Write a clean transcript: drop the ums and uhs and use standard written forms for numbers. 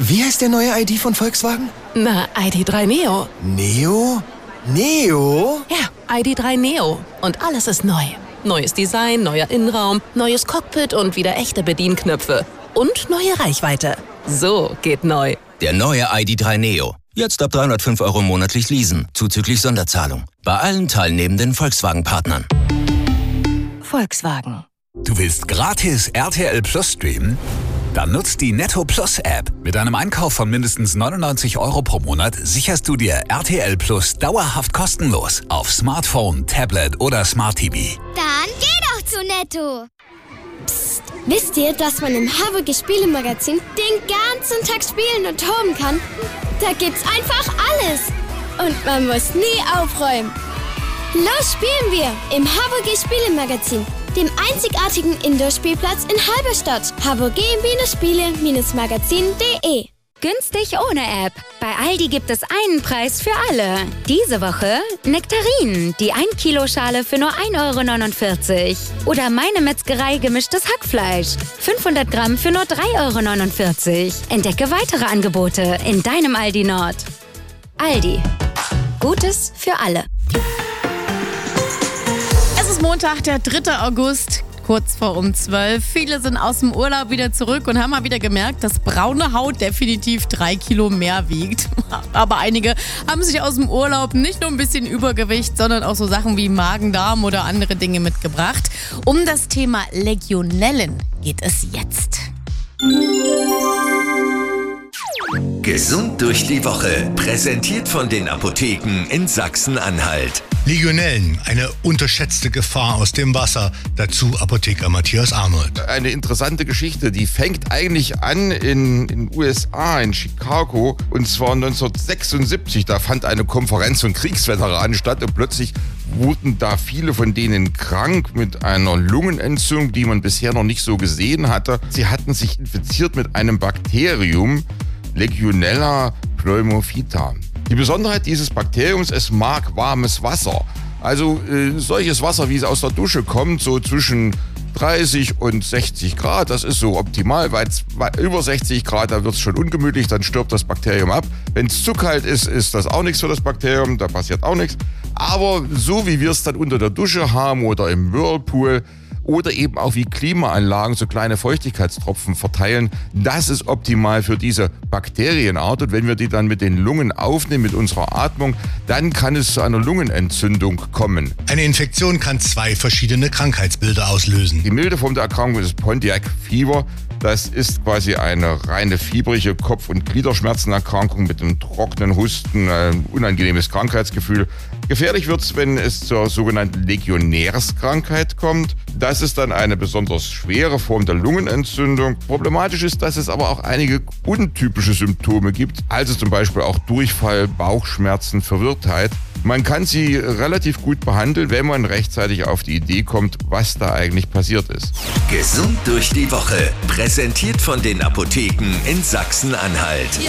Wie heißt der neue ID von Volkswagen? Na, ID.3 Neo. Neo? Neo? Ja, ID.3 Neo. Und alles ist neu. Neues Design, neuer Innenraum, neues Cockpit und wieder echte Bedienknöpfe. Und neue Reichweite. So geht neu. Der neue ID.3 Neo. Jetzt ab 305 € monatlich leasen, zuzüglich Sonderzahlung. Bei allen teilnehmenden Volkswagen-Partnern. Volkswagen. Du willst gratis RTL Plus streamen? Dann nutzt die Netto Plus App. Mit einem Einkauf von mindestens 99 € pro Monat sicherst du dir RTL Plus dauerhaft kostenlos auf Smartphone, Tablet oder Smart TV. Dann geh doch zu Netto. Psst, wisst ihr, dass man im Haverge Spielemagazin den ganzen Tag spielen und toben kann? Da gibt's einfach alles. Und man muss nie aufräumen. Los spielen wir im Haverge Spielemagazin, dem einzigartigen Indoor-Spielplatz in Halberstadt. haverge-spiele-magazin.de. Günstig ohne App. Bei Aldi gibt es einen Preis für alle. Diese Woche Nektarinen, die 1 Kilo Schale für nur 1,49 €. Oder Meine Metzgerei gemischtes Hackfleisch, 500 Gramm für nur 3,49 €. Entdecke weitere Angebote in deinem Aldi Nord. Aldi. Gutes für alle. Es ist Montag, der 3. August. Kurz vor 12. Viele sind aus dem Urlaub wieder zurück und haben mal wieder gemerkt, dass braune Haut definitiv 3 Kilo mehr wiegt. Aber einige haben sich aus dem Urlaub nicht nur ein bisschen Übergewicht, sondern auch so Sachen wie Magen-Darm oder andere Dinge mitgebracht. Um das Thema Legionellen geht es jetzt. Gesund durch die Woche, präsentiert von den Apotheken in Sachsen-Anhalt. Legionellen, eine unterschätzte Gefahr aus dem Wasser. Dazu Apotheker Matthias Arnold. Eine interessante Geschichte, die fängt eigentlich an in den USA, in Chicago. Und zwar 1976, da fand eine Konferenz von Kriegsveteranen statt und plötzlich wurden da viele von denen krank mit einer Lungenentzündung, die man bisher noch nicht so gesehen hatte. Sie hatten sich infiziert mit einem Bakterium, Legionella pneumophyta. Die Besonderheit dieses Bakteriums, es mag warmes Wasser. Also solches Wasser, wie es aus der Dusche kommt, so zwischen 30 und 60 Grad, das ist so optimal, weil über 60 Grad, da wird es schon ungemütlich, dann stirbt das Bakterium ab. Wenn es zu kalt ist, ist das auch nichts für das Bakterium, da passiert auch nichts. Aber so wie wir es dann unter der Dusche haben oder im Whirlpool, oder eben auch wie Klimaanlagen so kleine Feuchtigkeitstropfen verteilen. Das ist optimal für diese Bakterienart. Und wenn wir die dann mit den Lungen aufnehmen, mit unserer Atmung, dann kann es zu einer Lungenentzündung kommen. Eine Infektion kann 2 verschiedene Krankheitsbilder auslösen. Die milde Form der Erkrankung ist Pontiac Fever. Das ist quasi eine reine fiebrige Kopf- und Gliederschmerzenerkrankung mit einem trockenen Husten, ein unangenehmes Krankheitsgefühl. Gefährlich wird es, wenn es zur sogenannten Legionärskrankheit kommt. Das ist dann eine besonders schwere Form der Lungenentzündung. Problematisch ist, dass es aber auch einige untypische Symptome gibt, also zum Beispiel auch Durchfall, Bauchschmerzen, Verwirrtheit. Man kann sie relativ gut behandeln, wenn man rechtzeitig auf die Idee kommt, was da eigentlich passiert ist. Gesund durch die Woche, präsentiert von den Apotheken in Sachsen-Anhalt.